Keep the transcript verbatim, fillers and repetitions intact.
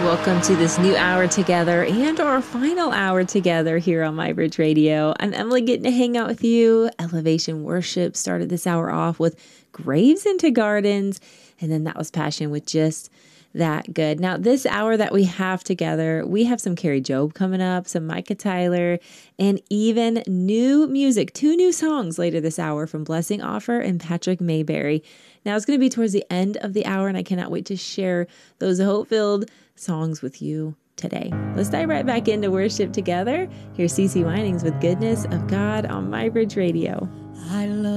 Welcome to this new hour together and our final hour together here on MyBridge Radio. I'm Emily, getting to hang out with you. Elevation Worship started this hour off with Graves into Gardens, and then that was Passion with Just That Good. Now, this hour that we have together, we have some Carrie Job coming up, some Micah Tyler, and even new music, two new songs later this hour from Blessing Offer and Patrick Mayberry. Now, it's going to be towards the end of the hour, and I cannot wait to share those hope-filled songs with you today. Let's dive right back into worship together. Here's CeCe Winings with Goodness of God on MyBridge Radio. I love